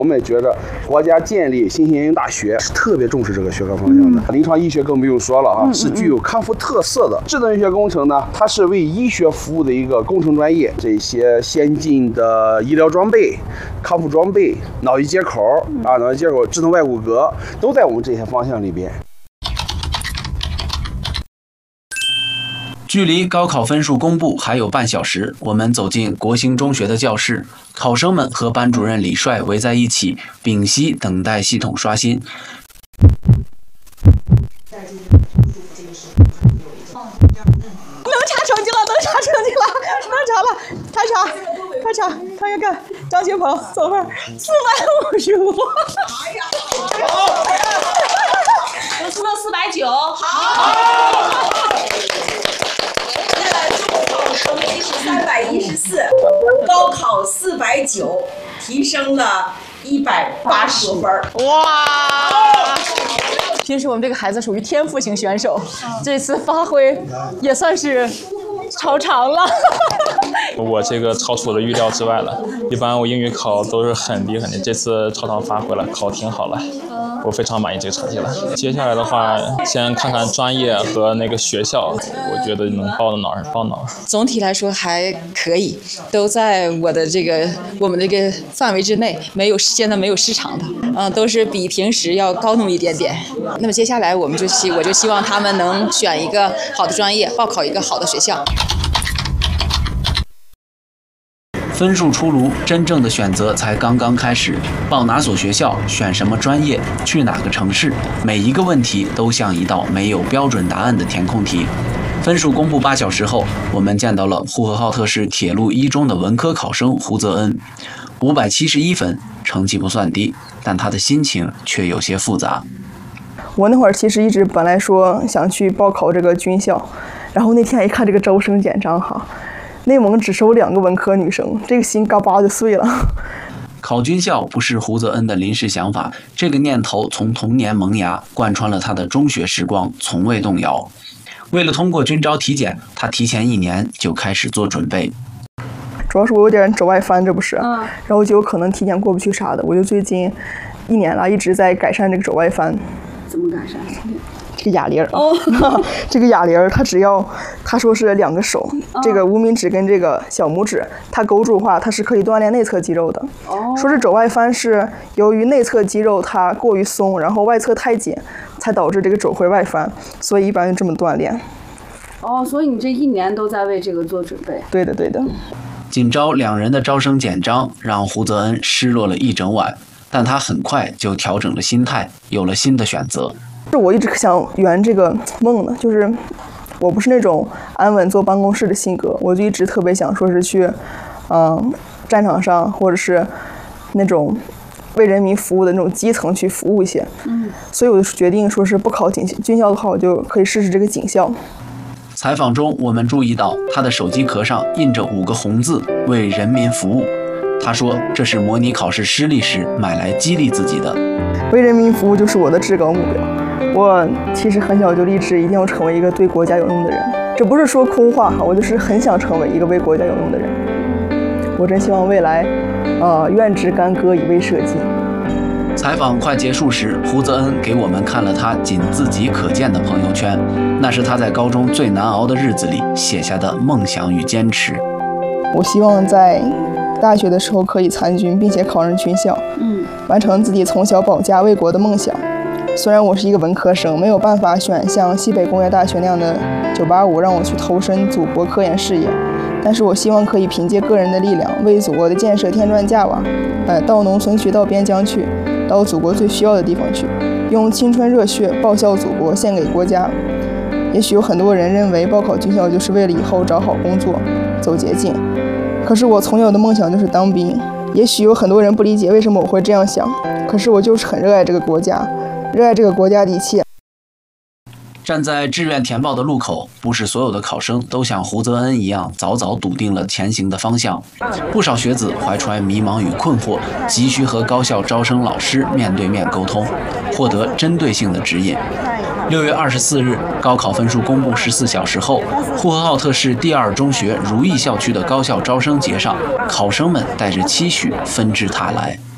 我们也觉得国家建立新型研究大学是特别重视这个学科方向的。临床医学更不用说了啊，是具有康复特色的。智能医学工程呢，它是为医学服务的一个工程专业。这些先进的医疗装备、康复装备、脑机接口脑机接口、智能外骨骼都在我们这些方向里边。 距离高考分数公布还有半小时，我们走进国兴中学的教室，考生们和班主任李帅围在一起，屏息等待系统刷新。 能查成绩了，能查成绩了，能查了，查啥？快查，看一看，张学鹏总分455。哎呀， 我出了490。好。 成绩是314，高考490，提升了180多分。 哇！平时我们这个孩子属于天赋型选手，这次发挥也算是超常了。 我这个超出我的预料之外了，一般我英语考都是很低，这次超常发挥了，考挺好了，我非常满意这个成绩了。接下来的话，先看看专业和那个学校，我觉得能报到哪儿报哪儿。 总体来说还可以，都在我们这个范围之内，现在没有失常的，都是比平时要高那么一点点。那么接下来我就希望他们能选一个好的专业，报考一个好的学校。 分数出炉，真正的选择才刚刚开始。报哪所学校，选什么专业，去哪个城市，每一个问题都像一道没有标准答案的填空题。分数公布8小时后，我们见到了呼和浩特市铁路一中的文科考生胡泽恩，571分，成绩不算低，但他的心情却有些复杂。 我那会儿其实一直本来说想去报考这个军校，然后那天一看这个招生简章哈。内蒙只收2个文科女生，这个心嘎巴就碎了。 考军校不是胡泽恩的临时想法，这个念头从童年萌芽，贯穿了他的中学时光，从未动摇。为了通过军招体检，他提前1年就开始做准备。 主要是我有点肘外翻，这不是，然后就有可能体检过不去啥的。我就最近1年了，一直在改善这个肘外翻。 怎么改善？ 这个哑铃这个哑铃他说是2个手，这个无名指跟这个小拇指，它勾住的话，它是可以锻炼内侧肌肉的。说是肘外翻是由于内侧肌肉它过于松，然后外侧太紧，才导致这个肘会外翻，所以一般就这么锻炼。 所以你这1年都在为这个做准备。 对的对的。 仅招2人的招生简章让胡泽恩失落了一整晚，但他很快就调整了心态，有了新的选择。 我一直想圆这个梦的，就是我不是那种安稳坐办公室的性格，我就一直特别想说是去，战场上或者是那种为人民服务的那种基层去服务一些。所以我就决定说是不考军校的话，我就可以试试这个警校。 采访中，我们注意到他的手机壳上印着5个红字“为人民服务”。他说这是模拟考试失利时买来激励自己的。 为人民服务就是我的至高目标。我其实很小就立志一定要成为一个对国家有用的人，这不是说空话哈，我就是很想成为一个为国家有用的人。我真希望未来，愿执干戈以为社稷。 采访快结束时，胡泽恩给我们看了他仅自己可见的朋友圈，那是他在高中最难熬的日子里写下的梦想与坚持。 我希望在大学的时候可以参军，并且考上军校，完成自己从小保家卫国的梦想。虽然我是一个文科生，没有办法选像西北工业大学那样的985让我去投身祖国科研事业，但是我希望可以凭借个人的力量，为祖国的建设添砖加瓦，到农村去，到边疆去，到祖国最需要的地方去，用青春热血报效祖国，献给国家。也许有很多人认为报考军校就是为了以后找好工作，走捷径，可是我从小的梦想就是当兵。也许有很多人不理解为什么我会这样想，可是我就是很热爱这个国家，热爱这个国家的一切。 站在志愿填报的路口，不是所有的考生都像胡泽恩一样早早笃定了前行的方向。不少学子怀揣迷茫与困惑，急需和高校招生老师面对面沟通，获得针对性的指引。6月24日，高考分数公布14小时后，呼和浩特市第2中学如意校区的高校招生节上，考生们带着期许纷至沓来。